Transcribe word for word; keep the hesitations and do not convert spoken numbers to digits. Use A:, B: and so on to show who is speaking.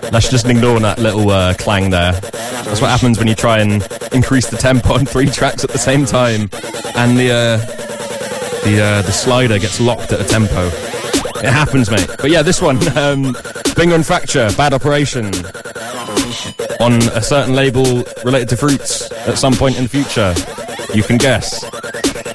A: Let's just ignore that little uh, clang there. That's what happens when you try and increase the tempo on three tracks at the same time, and the uh, the uh, the slider gets locked at a tempo. It happens, mate. But yeah, this one, um, Finger and Fracture, Bad Operation, on a certain label related to fruits at some point in the future. You can guess.